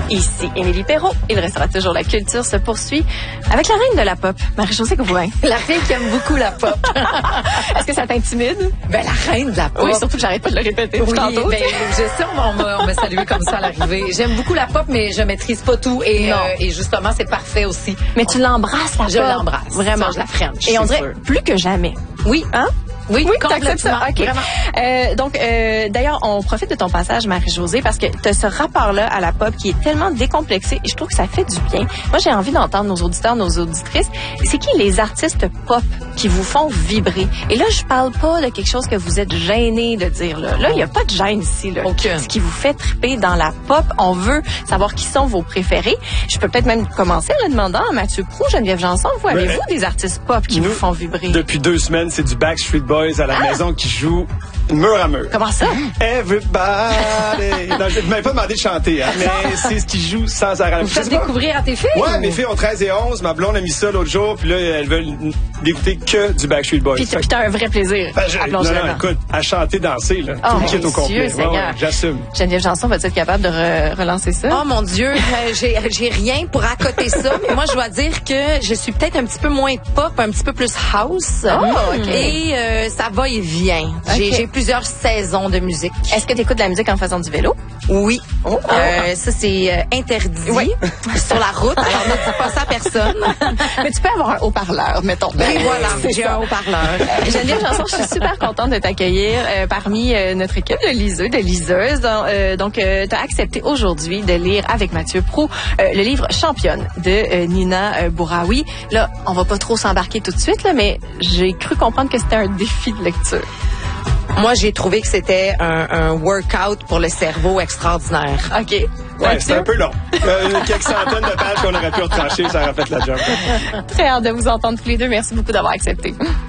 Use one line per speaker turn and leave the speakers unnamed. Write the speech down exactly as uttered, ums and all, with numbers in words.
Ici Émilie Perrault. Il restera toujours la culture se poursuit avec la reine de la pop, Marie-Josée Gauvin.
La fille qui aime beaucoup la pop.
Est-ce que ça t'intimide?
Ben, la reine de la pop.
Oui, surtout que j'arrête pas de le répéter
oui,
tantôt.
Ben, je sais, on m'a, on m'a salué comme ça à l'arrivée. J'aime beaucoup la pop, mais je maîtrise pas tout. Et, euh, et justement, c'est parfait aussi.
Mais tu l'embrasses, la
Je
pop.
l'embrasse.
Vraiment.
Ça, je la French.
Et on dirait
sûr.
plus que jamais.
Oui.
Hein?
Oui,
oui,
complètement.
ça. OK.
Vraiment.
Euh, donc, euh, d'ailleurs, on profite de ton passage, Marie-Josée, parce que tu as ce rapport-là à la pop qui est tellement décomplexé et je trouve que ça fait du bien. Moi, j'ai envie d'entendre nos auditeurs, nos auditrices. C'est qui les artistes pop qui vous font vibrer? Et là, je parle pas de quelque chose que vous êtes gêné de dire. Là, là, il y a pas de gêne ici. Là.
Aucune.
Ce qui vous fait triper dans la pop, on veut savoir qui sont vos préférés. Je peux peut-être même commencer en demandant à Mathieu Proulx, Geneviève Janson, vous, avez-vous
ouais.
des artistes pop qui
Nous,
vous font vibrer?
Depuis deux semaines, c'est du Backstreet Boys à la
Ah!
maison qui joue mur à mur.
Comment ça?
Everybody! Non, je ne m'avais pas demandé de chanter, hein, mais c'est ce qui joue sans arrêt.
Vous faites découvrir à tes filles?
Ouais, mes filles ont treize et onze. Ma blonde a mis ça l'autre jour, puis là, elles veulent d'écouter que du Backstreet Boys.
Puis t'as un vrai plaisir
Ben, je,
à
non,
plonger
non,
là-dedans.
écoute, à chanter, danser, là.
Oh,
tout le kit
mon
au complet.
Dieu,
Ouais,
Seigneur.
ouais, j'assume.
Geneviève Janson, vas-tu être capable de re- relancer ça?
Oh mon Dieu, euh, j'ai, j'ai rien pour accoter ça, mais moi je dois dire que je suis peut-être un petit peu moins pop, un petit peu plus house.
Oh, OK.
Et euh, ça va et vient. J'ai,
OK.
j'ai plusieurs saisons de musique.
Est-ce que tu écoutes de la musique en faisant du vélo?
Oui.
Oh.
Euh, ça c'est euh, interdit
Oui.
sur la route. Alors ne dis pas ça à personne.
Mais tu peux avoir un haut-parleur, mettons.
Ben voilà,
C'est
j'ai
ça.
un haut-parleur.
Euh, Geneviève Janson, je suis super contente de t'accueillir euh, parmi euh, notre équipe de liseux, de liseuses. Donc, euh, donc euh, tu as accepté aujourd'hui de lire avec Mathieu Proulx euh, le livre Championne de euh, Nina euh, Bouraoui. Là, on va pas trop s'embarquer tout de suite, là, mais j'ai cru comprendre que c'était un défi de lecture.
Moi, j'ai trouvé que c'était un, un workout pour le cerveau extraordinaire.
OK.
Ouais,
Mathieu?
c'est un peu long. Euh, quelques centaines de pages qu'on aurait pu retrancher, ça aurait fait la job.
Très hâte de vous entendre tous les deux. Merci beaucoup d'avoir accepté.